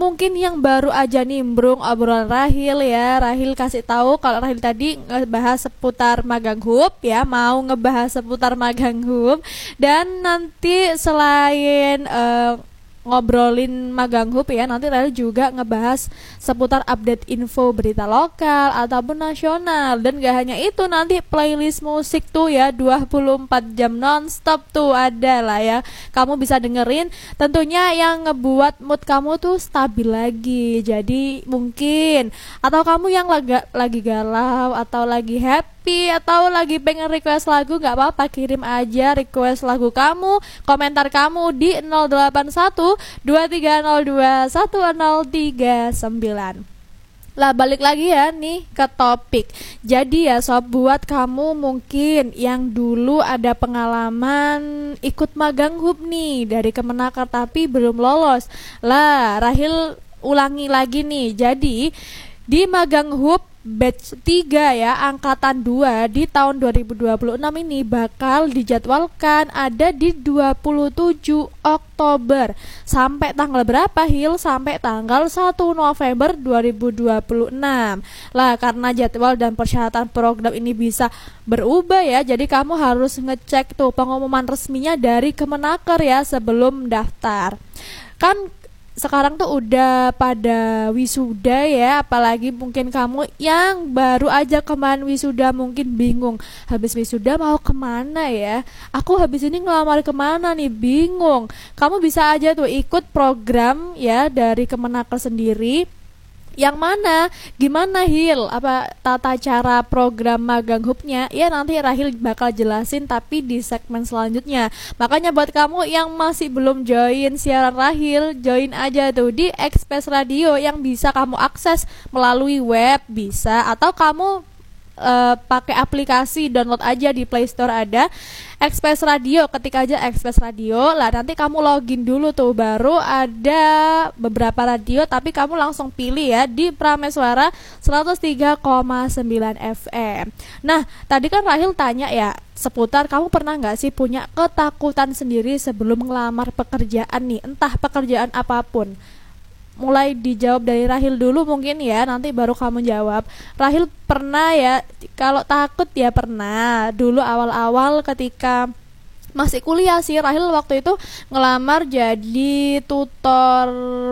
mungkin yang baru aja nimbrung obrolan Rahil ya, Rahil kasih tahu kalau Rahil tadi ngebahas seputar magang hub ya, mau ngebahas seputar magang hub. Dan nanti selain ngobrolin magang hub ya, nanti Rahel juga ngebahas seputar update info berita lokal ataupun nasional. Dan gak hanya itu, nanti playlist musik tuh ya 24 jam nonstop tuh ada lah ya, kamu bisa dengerin, tentunya yang ngebuat mood kamu tuh stabil lagi. Jadi mungkin atau kamu yang lagi galau atau lagi happy atau lagi pengen request lagu, gak apa-apa, kirim aja request lagu kamu, komentar kamu di 081 2302 1039. Lah balik lagi ya nih ke topik. Jadi ya sob, buat kamu mungkin yang dulu ada pengalaman ikut magang hub nih dari Kemenaker tapi belum lolos. Lah Rahil ulangi lagi nih. Jadi di magang hub batch 3 ya, angkatan 2 di tahun 2026 ini bakal dijadwalkan ada di 27 Oktober. Sampai tanggal berapa Hil? Sampai tanggal 1 November 2026. Lah karena jadwal dan persyaratan program ini bisa berubah ya, jadi kamu harus ngecek tuh pengumuman resminya dari Kemenaker ya sebelum daftar. Kan sekarang tuh udah pada wisuda ya, apalagi mungkin kamu yang baru aja kemarin wisuda mungkin bingung, habis wisuda mau kemana ya, aku habis ini ngelamar kemana nih, bingung. Kamu bisa aja tuh ikut program ya dari Kemenaker sendiri. Yang mana? Gimana Hil? Apa tata cara program magang hubnya? Ya nanti Rahil bakal jelasin tapi di segmen selanjutnya. Makanya buat kamu yang masih belum join siaran Rahil, join aja tuh di Express Radio yang bisa kamu akses melalui web bisa, atau kamu pakai aplikasi, download aja di Play Store ada Express Radio, ketik aja Express Radio. Lah nanti kamu login dulu tuh, baru ada beberapa radio tapi kamu langsung pilih ya di Prameswara 103,9 FM. Nah tadi kan Rahil tanya ya seputar kamu pernah gak sih punya ketakutan sendiri sebelum ngelamar pekerjaan nih, entah pekerjaan apapun. Mulai dijawab dari Rahil dulu mungkin ya, nanti baru kamu jawab. Rahil pernah ya, kalau takut ya pernah. Dulu awal-awal ketika masih kuliah sih, Rahil waktu itu ngelamar jadi tutor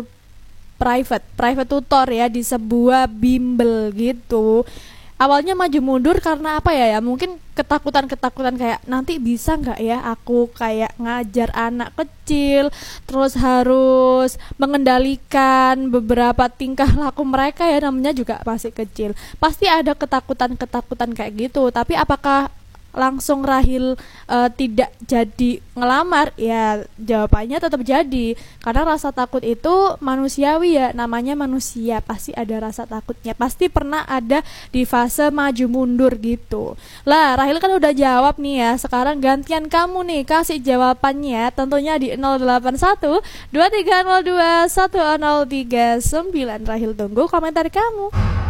private tutor ya di sebuah bimbel gitu. Awalnya maju mundur karena apa ya, mungkin ketakutan kayak nanti bisa nggak ya aku kayak ngajar anak kecil, terus harus mengendalikan beberapa tingkah laku mereka ya, namanya juga masih kecil, pasti ada ketakutan kayak gitu. Tapi apakah langsung Rahil tidak jadi ngelamar? Ya jawabannya tetap jadi, karena rasa takut itu manusiawi ya, namanya manusia pasti ada rasa takutnya, pasti pernah ada di fase maju mundur gitu. Lah Rahil kan udah jawab nih ya, sekarang gantian kamu nih kasih jawabannya, tentunya di 081 2302 1039. Rahil tunggu komentar kamu.